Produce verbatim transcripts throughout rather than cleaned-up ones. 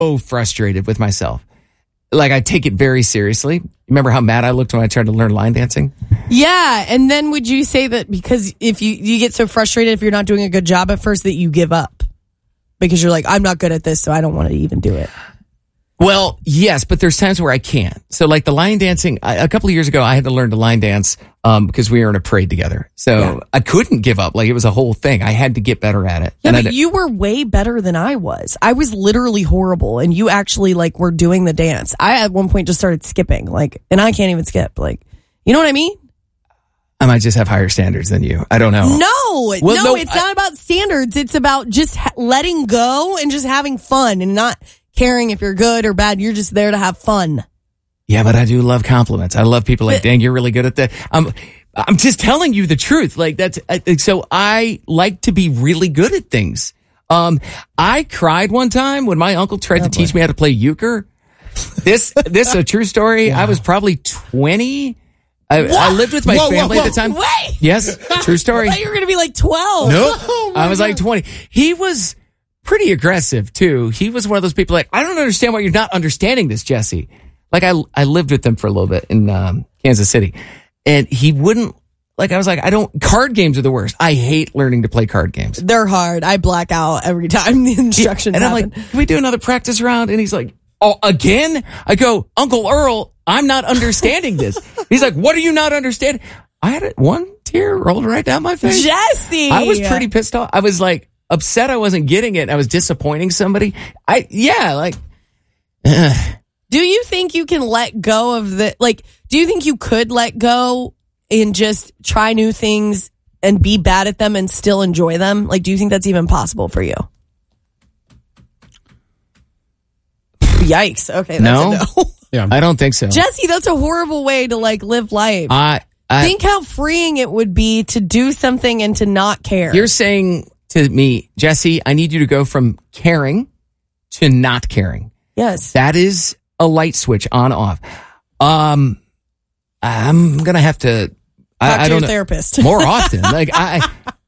so frustrated with myself. Like, I take it very seriously. Remember how mad I looked when I tried to learn line dancing? Yeah, and then would you say that because if you, you get so frustrated if you're not doing a good job at first that you give up? Because you're like, I'm not good at this, so I don't want to even do it. Well, yes, but there's times where I can't. So like the line dancing, I, a couple of years ago, I had to learn to line dance um, because we were in a parade together. So yeah. I couldn't give up. Like, it was a whole thing. I had to get better at it. Yeah, and but I, you were way better than I was. I was literally horrible, and you actually like were doing the dance. I at one point just started skipping, like, and I can't even skip. Like, you know what I mean? I might just have higher standards than you. I don't know. No, well, no, no, it's I, not about standards. It's about just ha- letting go and just having fun and not caring if you're good or bad. You're just there to have fun. Yeah, but I do love compliments. I love people like, dang, you're really good at that. I'm, I'm just telling you the truth. Like, that's, so I like to be really good at things. Um, I cried one time when my uncle tried oh, to boy. teach me how to play euchre. This, this is a true story. Yeah. I was probably twenty. I, I lived with my whoa, family whoa, whoa. at the time. Wait. Yes, true story. I thought you were going to be like twelve. No, nope. oh I was God. like twenty. He was pretty aggressive too. He was one of those people like, I don't understand why you're not understanding this, Jesse. Like, I I lived with them for a little bit in um, Kansas City, and he wouldn't, like, I was like, I don't, card games are the worst. I hate learning to play card games. They're hard. I black out every time the instructions And happen. I'm like, can we do another practice round? And he's like, oh, again? I go, Uncle Earl, I'm not understanding this. He's like, what are you not understanding? I had it, one tear rolled right down my face. Jesse! I was pretty pissed off. I was like upset I wasn't getting it. I was disappointing somebody. I, yeah, like, ugh. Do you think you can let go of the, like, do you think you could let go and just try new things and be bad at them and still enjoy them? Like, do you think that's even possible for you? Yikes. Okay, that's no. a no. Yeah, I don't think so. Jesse, that's a horrible way to, like, live life. I, I think how freeing it would be to do something and to not care. You're saying to me, Jesse, I need you to go from caring to not caring. Yes. That is a light switch on off. Um, I'm going to have to, Talk I, to I don't your know, therapist. more often. Like, I,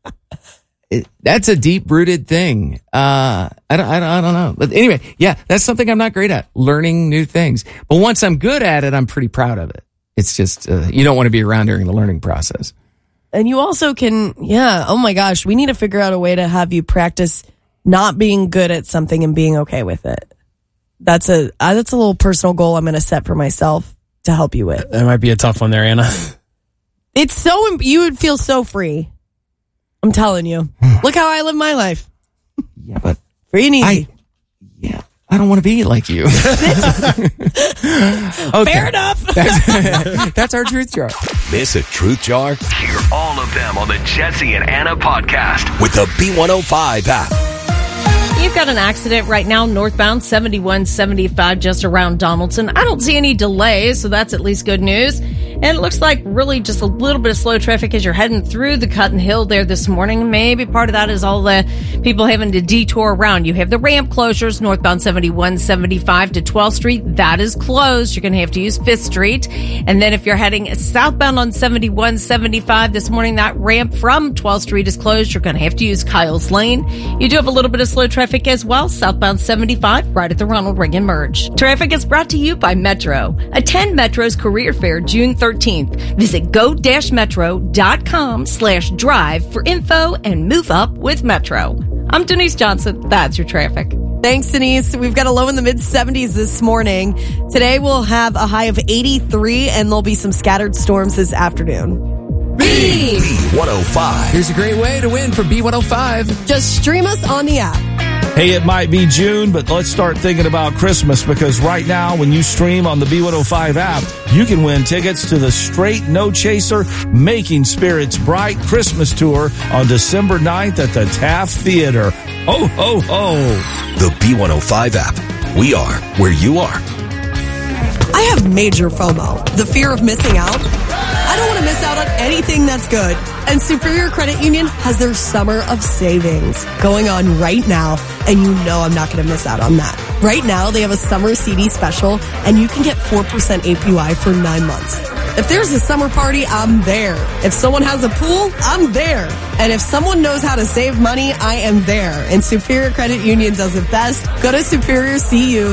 it, that's a deep rooted thing. Uh, I don't, I don't, I don't know. But anyway, yeah, that's something I'm not great at, learning new things. But once I'm good at it, I'm pretty proud of it. It's just, uh, you don't want to be around during the learning process. And you also can, yeah, oh my gosh, we need to figure out a way to have you practice not being good at something and being okay with it. That's a uh, that's a little personal goal I'm going to set for myself to help you with. That might be a tough one there, Anna. It's so, you would feel so free. I'm telling you. Look how I live my life. Yeah, but free and easy. I, yeah, I don't want to be like you. Okay. Fair enough. That's, that's our truth jar. Miss a truth jar? Hear all of them on the Jesse and Anna podcast with the B one oh five app. You've got an accident right now, northbound seventy-one seventy-five, just around Donaldson. I don't see any delays, so that's at least good news. And it looks like really just a little bit of slow traffic as you're heading through the Cotton Hill there this morning. Maybe part of that is all the people having to detour around. You have the ramp closures, northbound seventy-one seventy-five to twelfth Street. That is closed. You're going to have to use fifth Street. And then if you're heading southbound on seventy-one seventy-five this morning, that ramp from twelfth Street is closed. You're going to have to use Kyle's Lane. You do have a little bit of slow traffic as well, southbound seventy-five, right at the Ronald Reagan Merge. Traffic is brought to you by Metro. Attend Metro's Career Fair June thirteenth. Visit go-metro.com slash drive for info and move up with Metro. I'm Denise Johnson. That's your traffic. Thanks, Denise. We've got a low in the mid seventies this morning. Today we'll have a high of eighty-three, and there'll be some scattered storms this afternoon. B one oh five. Here's a great way to win for B one oh five. Just stream us on the app. Hey, it might be June, but let's start thinking about Christmas, because right now when you stream on the B one oh five app, you can win tickets to the Straight No Chaser Making Spirits Bright Christmas Tour on December ninth at the Taft Theater. Ho, ho, ho. The B one oh five app. We are where you are. I have major FOMO, the fear of missing out. I don't want to miss out on anything that's good. And Superior Credit Union has their summer of savings going on right now. And you know I'm not going to miss out on that. Right now, they have a summer C D special, and you can get four percent A P Y for nine months. If there's a summer party, I'm there. If someone has a pool, I'm there. And if someone knows how to save money, I am there. And Superior Credit Union does it best. Go to superior c u